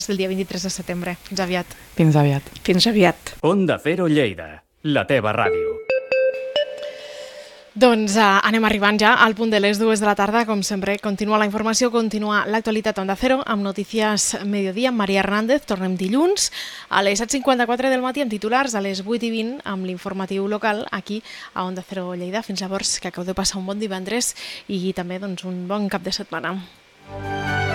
del dia 23 de setembre. Fins aviat. Fins aviat. Fins aviat. Onda Cero Lleida, la teva ràdio. Doncs anem arribant ja al punt de les 2 de la tarda. Com sempre, continua la informació, continua l'actualitat Onda Cero amb Notícies Mediodía amb Maria Hernández. Tornem dilluns a les 7:54 del matí amb titulars, a les 8:20 amb l'informatiu local aquí a Onda Cero Lleida. Fins llavors, que acabeu de passar un bon divendres i també un bon cap de setmana.